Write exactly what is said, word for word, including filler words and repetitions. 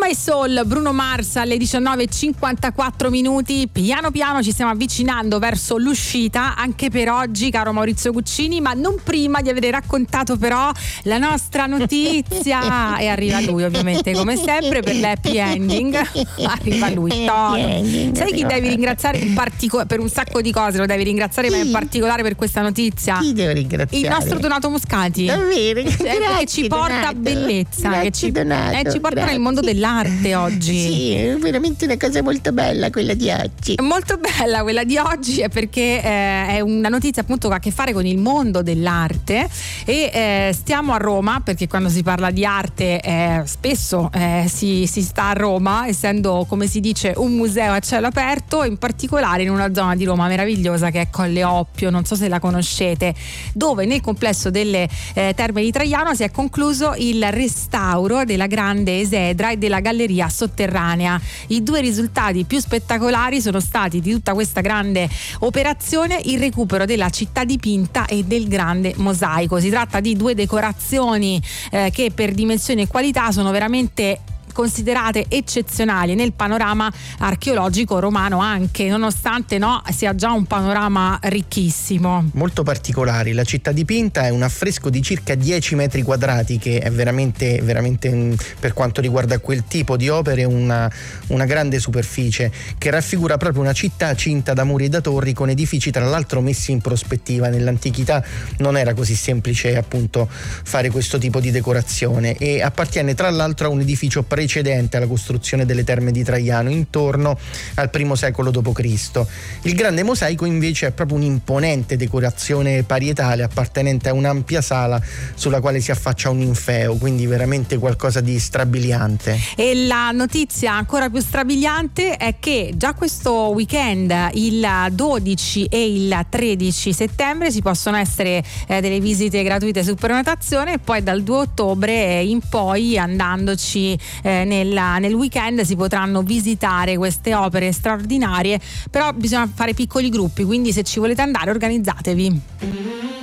My Soul, Bruno Mars alle diciannove e cinquantaquattro minuti. Piano piano ci stiamo avvicinando verso l'uscita anche per oggi, caro Maurizio Guccini, ma non prima di avere raccontato però la nostra notizia. E arriva lui ovviamente come sempre per l'happy ending. Arriva lui, Tono. Sai chi devi ringraziare in particolare per un sacco di cose, lo devi ringraziare, ma in particolare per questa notizia? Chi devo ringraziare? Il nostro Donato Muscati. Davvero? Cioè, che ci porta Donato. bellezza, Grazie, che ci, Donato, eh, ci porta grazie. nel mondo dell'arte oggi. Sì, è veramente una cosa molto bella quella di oggi. Molto bella quella di oggi, è perché eh, è una notizia appunto che ha a che fare con il mondo dell'arte e eh, stiamo a Roma, perché quando si parla di arte eh, spesso eh, si, si sta a Roma, essendo, come si dice, un museo a cielo aperto, in particolare in una zona di Roma meravigliosa che è Colle Oppio, non so se la conoscete, dove nel complesso delle eh, Terme di Traiano si è concluso il restauro della grande esedra e della galleria sotterranea. I due risultati più spettacolari sono stati di tutta questa grande operazione il recupero della città dipinta e del grande mosaico. Si tratta di due decorazioni eh, che per dimensione e qualità sono veramente considerate eccezionali nel panorama archeologico romano, anche nonostante no sia già un panorama ricchissimo. Molto particolari. La città dipinta è un affresco di circa dieci metri quadrati che è veramente, veramente per quanto riguarda quel tipo di opere una, una grande superficie, che raffigura proprio una città cinta da muri e da torri, con edifici tra l'altro messi in prospettiva. Nell'antichità non era così semplice appunto fare questo tipo di decorazione, e appartiene tra l'altro a un edificio precedente alla costruzione delle Terme di Traiano, intorno al primo secolo dopo Cristo. Il grande mosaico invece è proprio un'imponente decorazione parietale appartenente a un'ampia sala sulla quale si affaccia un ninfeo, quindi veramente qualcosa di strabiliante. E la notizia ancora più strabiliante è che già questo weekend, il dodici e il tredici settembre, si possono essere eh, delle visite gratuite su prenotazione, e poi dal due ottobre in poi, andandoci eh, nella, nel weekend, si potranno visitare queste opere straordinarie, però bisogna fare piccoli gruppi, quindi se ci volete andare organizzatevi.